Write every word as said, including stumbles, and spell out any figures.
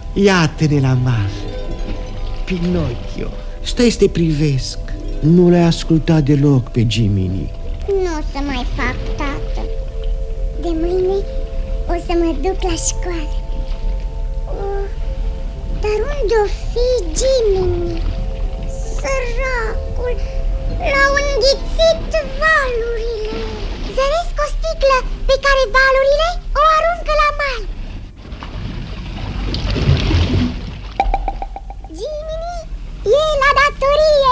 Iată-ne la mal. Pinocchio, stai să te privesc. Nu l-ai ascultat deloc pe Jiminy. Nu o să mai fac, tată. De mâine o să mă duc la școală. Oh, dar unde-o fi Jiminy? Săracul, l-au înghițit valurile. Zăresc o sticlă pe care valurile o aruncă la mal. Jiminy e la datorie.